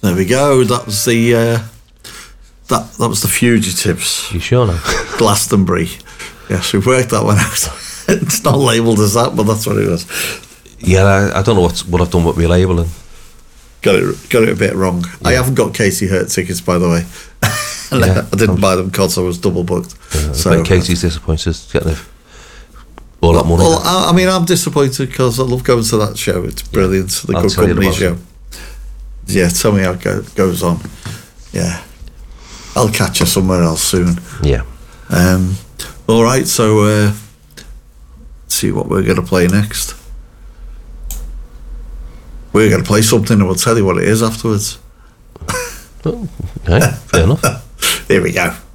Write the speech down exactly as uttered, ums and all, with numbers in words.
There we go. That was the uh, that that was the Fugitives. You sure now? Glastonbury. Yes, we've worked that one out. It's not labelled as that, but that's what it was. Yeah, I, I don't know what's, what I've done with my labelling. Got it, got it a bit wrong. Yeah. I haven't got Casey Hurt tickets, by the way. Yeah, I didn't I'm, buy them because I was double booked. Yeah, so I bet Casey's disappointed getting all well, that money. Well, I, I mean, I'm disappointed because I love going to that show. It's brilliant. The I'll Good Company show. It. Yeah, tell me how it go, goes on. Yeah, I'll catch you somewhere else soon. Yeah. Um. All right, so uh, let's see what we're going to play next. We're going to play something and we'll tell you what it is afterwards. Oh, okay, fair enough. Here we go.